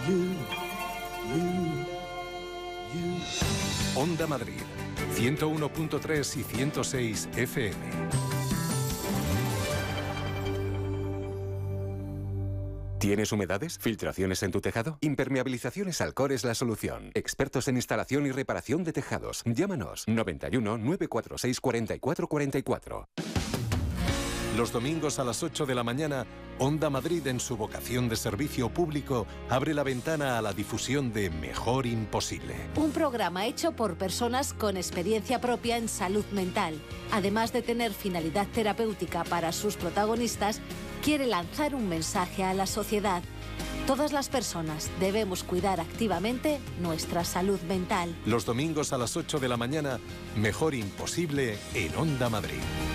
Onda Madrid, 101.3 y 106 FM. ¿Tienes humedades? ¿Filtraciones en tu tejado? Impermeabilizaciones Alcor es la solución. Expertos en instalación y reparación de tejados. Llámanos 91 946 44 44. Los domingos a las 8 de la mañana, Onda Madrid, en su vocación de servicio público, abre la ventana a la difusión de Mejor Imposible. Un programa hecho por personas con experiencia propia en salud mental. Además de tener finalidad terapéutica para sus protagonistas, quiere lanzar un mensaje a la sociedad. Todas las personas debemos cuidar activamente nuestra salud mental. Los domingos a las 8 de la mañana, Mejor Imposible en Onda Madrid.